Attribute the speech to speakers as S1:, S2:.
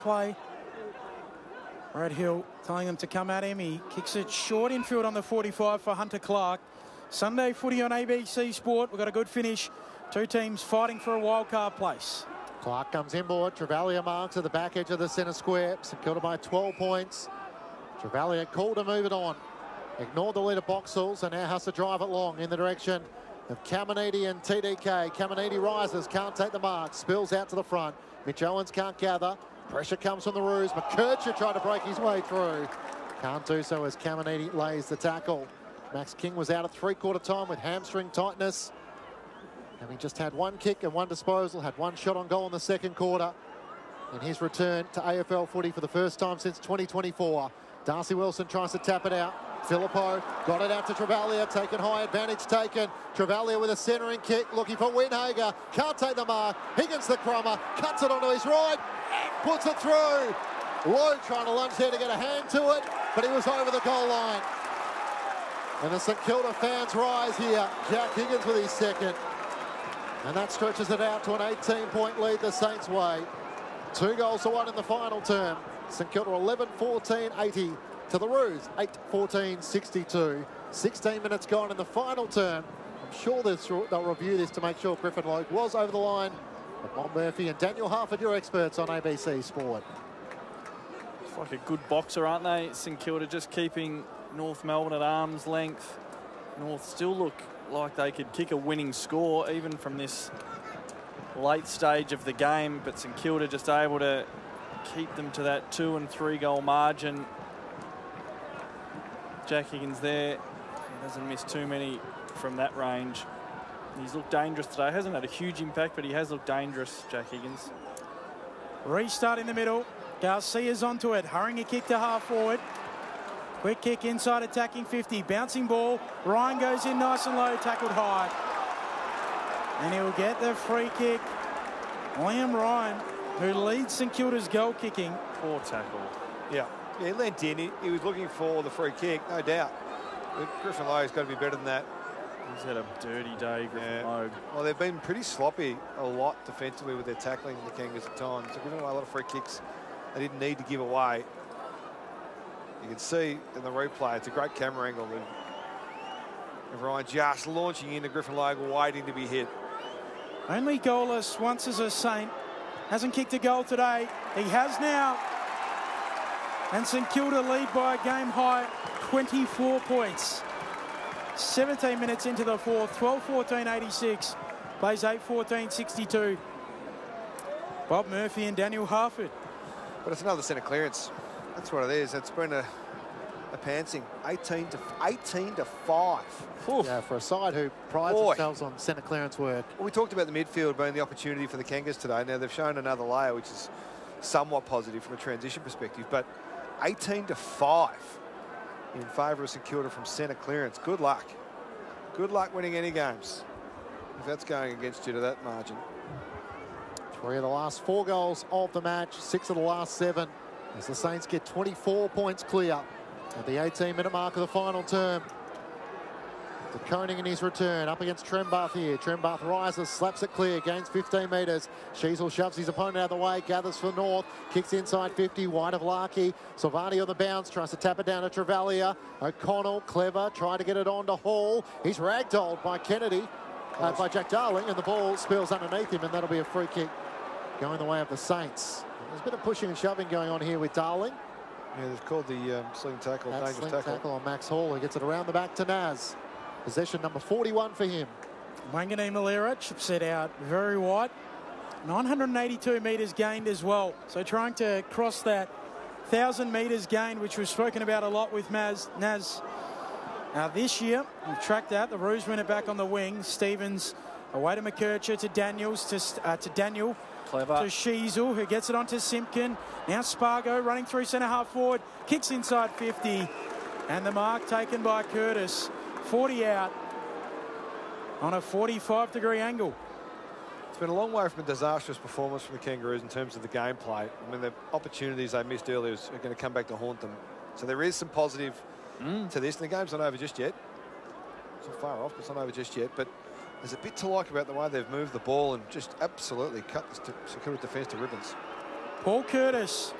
S1: play. Brad Hill telling them to come at him. He kicks it short infield on the 45 for Hunter Clark. Sunday footy on ABC Sport. We've got a good finish. Two teams fighting for a wildcard place.
S2: Clark comes inboard. Travalia marks at the back edge of the centre square. St Kilda by 12 points. Travalia called to move it on. Ignored the lead of Boxall, and now has to drive it long in the direction of Caminiti and TDK. Caminiti rises, can't take the mark, spills out to the front. Mitch Owens can't gather. Pressure comes from the Roos. McKercher trying to break his way through. Can't do so as Caminiti lays the tackle. Max King was out at three-quarter time with hamstring tightness. Having just had one kick and one disposal, had one shot on goal in the second quarter. In his return to AFL footy for the first time since 2024. Darcy Wilson tries to tap it out. Filippo got it out to Travalia, taken high, advantage taken. Travalia with a centering kick, looking for Winhager. Can't take the mark. Higgins the crummer, cuts it onto his right, puts it through. Lowe trying to lunge there to get a hand to it, but he was over the goal line. And the St Kilda fans rise here. Jack Higgins with his second. And that stretches it out to an 18-point lead the Saints' way. 2 goals to 1 in the final term. St Kilda 11-14-80 to the Roos, 8-14-62. 16 minutes gone in the final term. I'm sure they'll review this to make sure Griffin Logue was over the line. But Bob Murphy and Daniel Harford, your experts on ABC Sport.
S3: It's like a good boxer, aren't they? St Kilda just keeping North Melbourne at arm's length. North still look like they could kick a winning score even from this late stage of the game, but St Kilda just able to keep them to that 2 and 3 goal margin. Jack Higgins there, he doesn't miss too many from that range. He's looked dangerous today. Hasn't had a huge impact, but he has looked dangerous, Jack Higgins.
S1: Restart in the middle. Garcia's onto it, hurrying a kick to half forward. Quick kick inside, attacking 50. Bouncing ball. Ryan goes in nice and low, tackled high. And he'll get the free kick. Liam Ryan, who leads St Kilda's goal kicking.
S3: Poor tackle.
S4: Yeah, he leant in. He was looking for the free kick, no doubt. But Griffin Logue's got to be better than that.
S3: He's had a dirty day, Griffin Logue.
S4: Well, they've been pretty sloppy a lot defensively with their tackling, the Kangas at times. They're giving away a lot of free kicks they didn't need to give away. You can see in the replay, it's a great camera angle. Of Ryan just launching into Griffin Logue, waiting to be hit.
S1: Only goalless once as a Saint. Hasn't kicked a goal today. He has now. And St Kilda lead by a game high 24 points. 17 minutes into the fourth, 12-14-86. Plays 8-14-62. Bob Murphy and Daniel Harford.
S4: But it's another centre clearance. That's what it is. It's been a pantsing. 18 to 5.
S2: Oof. Yeah, for a side who prides themselves on centre clearance work.
S4: Well, we talked about the midfield being the opportunity for the Kangas today. Now they've shown another layer, which is somewhat positive from a transition perspective. But 18 to 5 in favour of St Kilda from centre clearance. Good luck. Good luck winning any games if that's going against you to that margin.
S2: 3 of the last 4 goals of the match, 6 of the last 7. As the Saints get 24 points clear at the 18-minute mark of the final term. De Koning in his return, up against Trembath here. Trembath rises, slaps it clear, gains 15 metres. Sheasel shoves his opponent out of the way, gathers for North, kicks inside 50, wide of Larkey. Silvani on the bounce, tries to tap it down to Travalia. O'Connell, clever, trying to get it on to Hall. He's ragdolled by Kennedy, by Jack Darling, and the ball spills underneath him, and that'll be a free kick going the way of the Saints. There's a bit of pushing and shoving going on here with Darling.
S4: Yeah, they've called the sling tackle,
S2: That's
S4: dangerous
S2: tackle on Max Hall, who gets it around the back to Naz. Possession number 41 for him.
S1: Wangani Malera chips it out very wide. 982 metres gained as well. So trying to cross that 1,000 metres gained, which we've spoken about a lot with Naz. Now this year, we've tracked that. The Roos win it back on the wing. Stevens away to McKercher, to Daniels, to Daniel.
S3: Clever.
S1: To Sheasel, who gets it onto Simpkin. Now Spargo running through centre half forward. Kicks inside 50. And the mark taken by Curtis. 40 out on a 45-degree angle.
S4: It's been a long way from a disastrous performance from the Kangaroos in terms of the gameplay. I mean, the opportunities they missed earlier are going to come back to haunt them. So there is some positive to this. And the game's not over just yet. It's not far off, but it's not over just yet. But there's a bit to like about the way they've moved the ball and just absolutely cut the St Kilda defence to ribbons.
S1: Paul Curtis